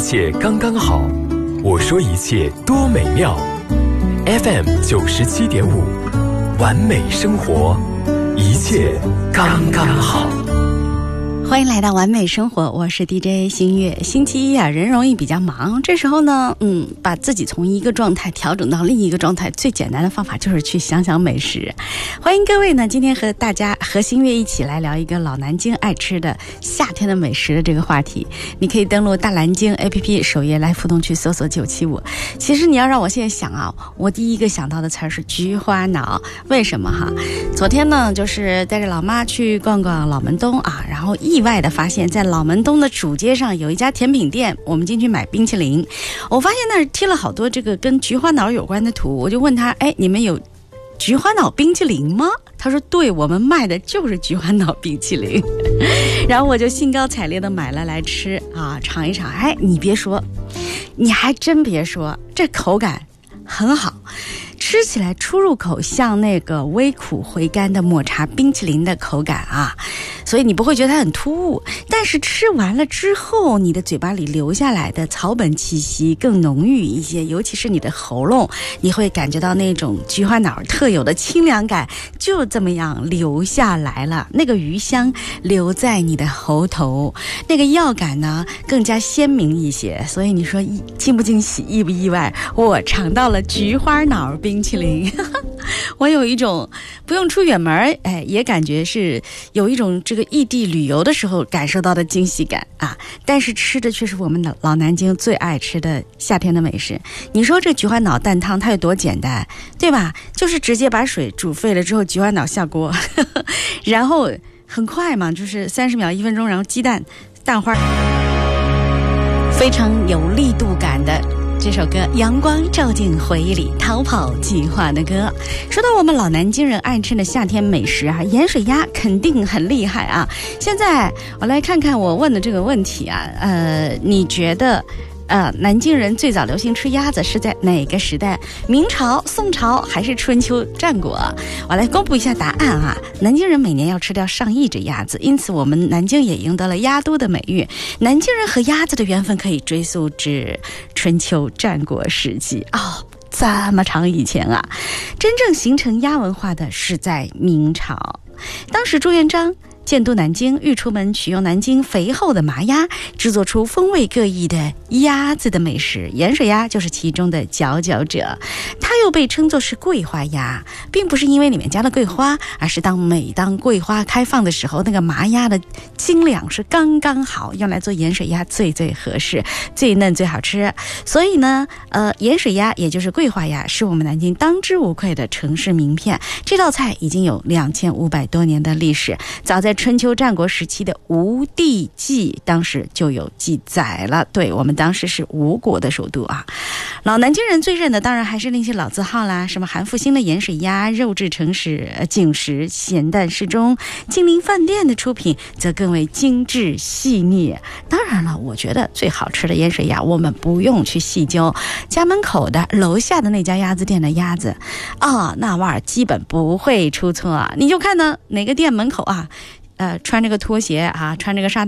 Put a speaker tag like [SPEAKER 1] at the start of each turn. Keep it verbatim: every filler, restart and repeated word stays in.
[SPEAKER 1] 切刚刚好，我说一切多美妙。F M 九十七点五，完美生活，一切刚刚好。
[SPEAKER 2] 欢迎来到完美生活，我是 D J 新月。星期一啊，人容易比较忙，这时候呢，嗯，把自己从一个状态调整到另一个状态，最简单的方法就是去想想美食。欢迎各位呢，今天和大家和新月一起来聊一个老南京爱吃的夏天的美食的这个话题。你可以登录大南京 A P P 首页来互动区搜索九七五。其实你要让我现在想啊，我第一个想到的词儿是菊花脑。为什么哈？昨天呢，就是带着老妈去逛逛老门东啊，然后一意外的发现在老门东的主街上有一家甜品店，我们进去买冰淇淋，我发现那儿贴了好多这个跟菊花脑有关的图，我就问他，哎，你们有菊花脑冰淇淋吗？他说对，我们卖的就是菊花脑冰淇淋。然后我就兴高采烈的买了来吃啊，尝一尝。哎，你别说，你还真别说，这口感很好，吃起来出入口像那个微苦回甘的抹茶冰淇淋的口感啊，所以你不会觉得它很突兀，但是吃完了之后，你的嘴巴里留下来的草本气息更浓郁一些，尤其是你的喉咙，你会感觉到那种菊花脑特有的清凉感，就这么样留下来了。那个余香留在你的喉头，那个药感呢更加鲜明一些。所以你说惊不惊喜，意不意外？我尝到了菊花脑冰淇淋。我有一种不用出远门，哎，也感觉是有一种这个异地旅游的时候感受到的惊喜感啊！但是吃的却是我们的老南京最爱吃的夏天的美食。你说这菊花脑蛋汤它有多简单，对吧？就是直接把水煮沸了之后，菊花脑下锅，然后很快嘛，就是三十秒一分钟，然后鸡蛋、蛋花，非常有力度感的。这首歌《阳光照进回忆里》，逃跑计划的歌。说到我们老南京人爱吃的夏天美食啊，盐水鸭肯定很厉害啊。现在我来看看我问的这个问题啊，呃，你觉得呃，南京人最早流行吃鸭子是在哪个时代？明朝、宋朝还是春秋战国？我来公布一下答案啊！南京人每年要吃掉上亿只鸭子，因此我们南京也赢得了鸭都的美誉。南京人和鸭子的缘分可以追溯至春秋战国时期哦，这么长以前啊！真正形成鸭文化的是在明朝，当时朱元璋建都南京，御厨们取用南京肥厚的麻鸭，制作出风味各异的鸭子的美食，盐水鸭就是其中的佼佼者。它又被称作是桂花鸭，并不是因为里面加了桂花，而是当每当桂花开放的时候，那个麻鸭的斤两是刚刚好，用来做盐水鸭最最合适，最嫩最好吃。所以呢，呃，盐水鸭也就是桂花鸭，是我们南京当之无愧的城市名片。这道菜已经有两千五百多年的历史，早在春秋战国时期的《吴地记》当时就有记载了。对，我们当时是吴国的首都啊。老南京人最认的当然还是那些老字号啦，什么韩复兴的盐水鸭、肉质诚实、紧实、咸淡适中。金陵饭店的出品则更为精致细腻。当然了，我觉得最好吃的盐水鸭我们不用去细究，家门口的楼下的那家鸭子店的鸭子啊，那味儿基本不会出错啊。你就看呢哪个店门口啊，呃，穿这个拖鞋啊，穿这个沙滩